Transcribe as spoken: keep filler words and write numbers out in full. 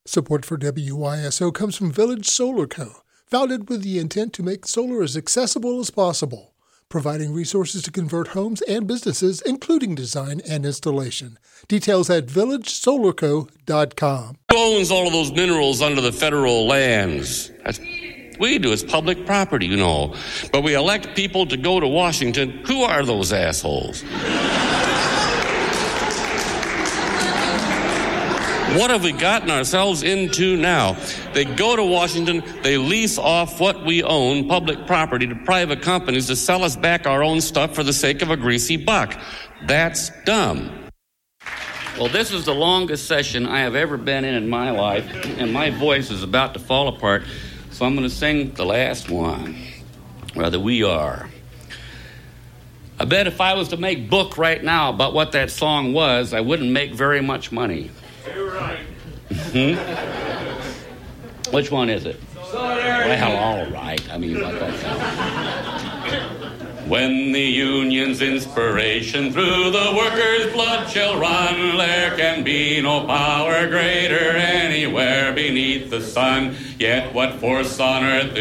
Support for W Y S O comes from Village Solar Co., founded with the intent to make solar as accessible as possible, providing resources to convert homes and businesses, including design and installation. Details at village solar co dot com. Who owns all of those minerals under the federal lands? That's, we do. It's public property, you know. But we elect people to go to Washington. Who are those assholes? What have we gotten ourselves into now? They go to Washington, they lease off what we own, public property, to private companies to sell us back our own stuff for the sake of a greasy buck. That's dumb. Well, this is the longest session I have ever been in in my life, and my voice is about to fall apart, so I'm going to sing the last one. Rather, we are. I bet if I was to make book right now about what that song was, I wouldn't make very much money. You're right. Hmm? Which one is it? Well, all right. I mean, what that When the union's inspiration through the workers' blood shall run, there can be no power greater anywhere beneath the sun. Yet what force on earth